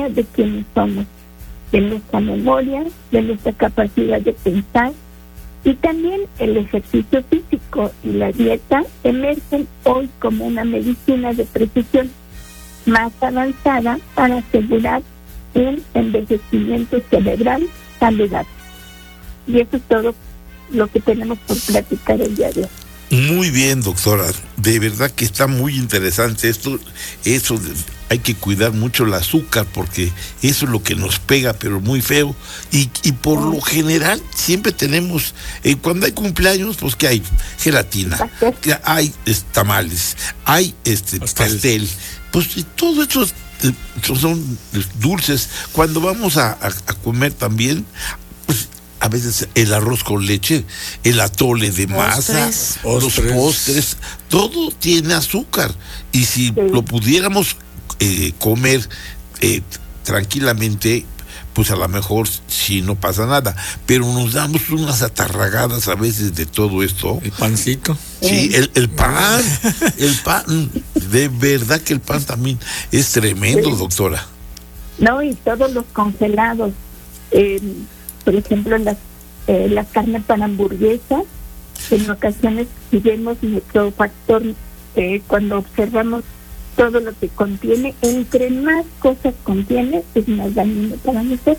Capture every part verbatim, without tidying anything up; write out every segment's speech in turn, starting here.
de quiénes somos, de nuestra memoria, de nuestra capacidad de pensar, y también el ejercicio físico y la dieta emergen hoy como una medicina de precisión más avanzada para asegurar un envejecimiento cerebral saludable. Y eso es todo lo que tenemos por platicar el día de hoy. Muy bien, doctora, de verdad que está muy interesante esto, eso de, hay que cuidar mucho el azúcar porque eso es lo que nos pega, pero muy feo, y, y por lo general siempre tenemos, eh, cuando hay cumpleaños, pues que hay gelatina, que hay es, tamales, hay este pastel, pastel pues y todo eso eh, son dulces. Cuando vamos a, a, a comer también, pues a veces el arroz con leche, el atole de masa, postres. los postres, todo tiene azúcar. Y si sí. lo pudiéramos eh, comer eh, tranquilamente, pues a lo mejor sí no pasa nada. Pero nos damos unas atarragadas a veces de todo esto. El pancito. Sí, el, el pan, el pan, de verdad que el pan también es tremendo, sí. doctora. No, y todos los congelados. Eh, Por ejemplo, las, eh, la carne para hamburguesas, en ocasiones vemos nuestro factor eh, cuando observamos todo lo que contiene. Entre más cosas contiene, es más dañino para nosotros.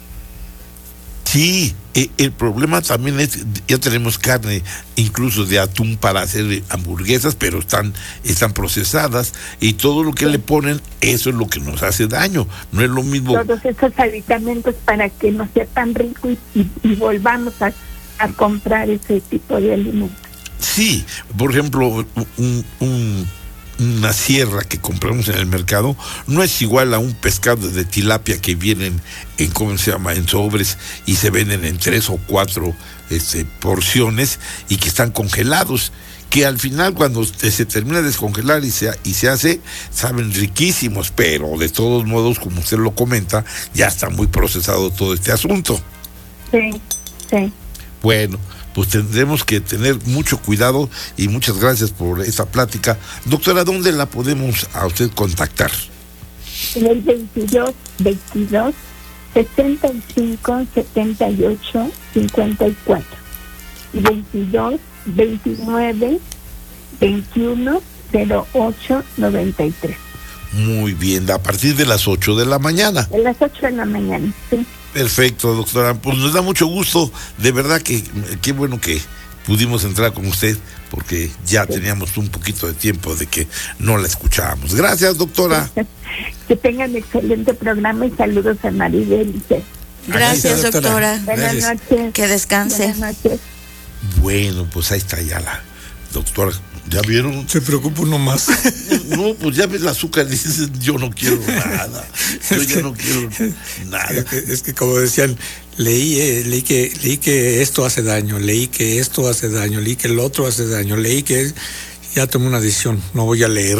Sí, eh, el problema también es, ya tenemos carne incluso de atún para hacer hamburguesas, pero están, están procesadas, y todo lo que le ponen, eso es lo que nos hace daño, no es lo mismo. Todos esos aditamentos para que no sea tan rico y, y, y volvamos a, a comprar ese tipo de alimentos. Sí, por ejemplo, un, un una sierra que compramos en el mercado no es igual a un pescado de tilapia que vienen en, ¿cómo se llama?, en sobres y se venden en tres o cuatro este, porciones y que están congelados, que al final cuando se termina de descongelar y se, y se hace, saben riquísimos, pero de todos modos, como usted lo comenta, ya está muy procesado todo este asunto. Sí, sí. Bueno, pues tendremos que tener mucho cuidado y muchas gracias por esta plática. Doctora, ¿dónde la podemos a usted contactar? En el veintidós, veintidós, setenta y cinco, setenta y ocho, cincuenta y cuatro. Y veintidós, veintinueve, veintiuno, cero ocho, noventa y tres. Muy bien, a partir de las ocho de la mañana. De las ocho de la mañana, sí. Perfecto, doctora. Pues nos da mucho gusto, de verdad que qué bueno que pudimos entrar con usted, porque ya sí. teníamos un poquito de tiempo de que no la escuchábamos. Gracias, doctora. Que tengan excelente programa y saludos a Maribel y César. Gracias, doctora. doctora. Buenas noches. Que descanse. Buenas noches. Bueno, pues ahí está ya la doctora. ¿Ya vieron? Se preocupa uno más. No, pues ya ves el azúcar y dices, yo no quiero nada. Yo es ya que, no quiero nada. Es que, es que como decían, leí, eh, leí que leí que esto hace daño, leí que esto hace daño, leí que el otro hace daño, leí que ya tomé una decisión, no voy a leer. No,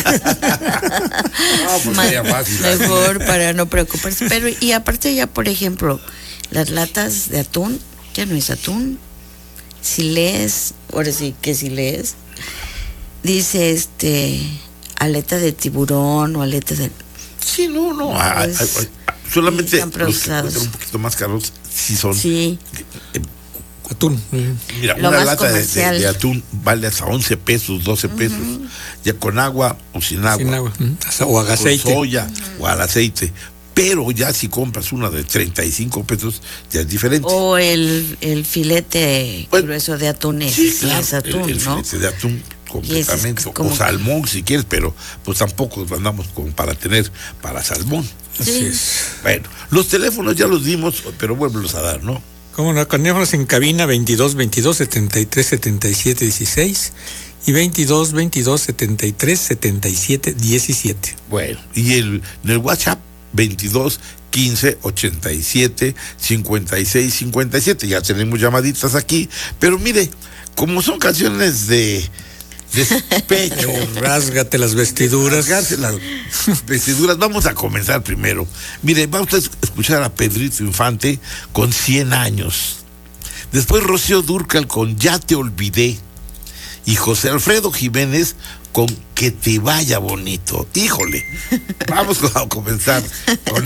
pues sería fácil. Mejor para no preocuparse. Pero, y aparte ya, por ejemplo, las latas de atún, ya no es atún. Si lees, ahora sí que si lees, dice este aleta de tiburón o aleta de... Sí, no, no, no a, es, a, a, solamente los que cuestan un poquito más caros sí son... Sí. Eh, atún. Mira, Lo una más lata de, de, de atún vale hasta once pesos, doce pesos, uh-huh. ya con agua o sin agua. Sin agua, o a aceite. Con soya uh-huh. o al aceite. Pero ya si compras una de treinta y cinco pesos, ya es diferente. O el, el filete bueno, grueso de atún es, sí, claro, es atún, el, el ¿no? filete de atún completamente, es como... o salmón si quieres, pero pues tampoco andamos como para tener para salmón. Sí. Así es. Bueno, los teléfonos ya los dimos, pero vuélvelos a dar, ¿no? Como no, teléfonos en cabina veintidós, veintidós, setenta y tres, setenta y siete, dieciséis y veintidós, veintidós, setenta y tres, setenta y siete, diecisiete. Bueno, y el, en el WhatsApp veintidós, quince, ochenta y siete, cincuenta y seis, cincuenta y siete. Ya tenemos llamaditas aquí, pero mire, como son canciones de despecho, rásgate las vestiduras. Rásgate las vestiduras. Vamos a comenzar primero. Mire, vamos a escuchar a Pedrito Infante con cien años. Después Rocío Dúrcal con Ya te olvidé. Y José Alfredo Jiménez con Que te vaya bonito. Híjole, vamos a comenzar con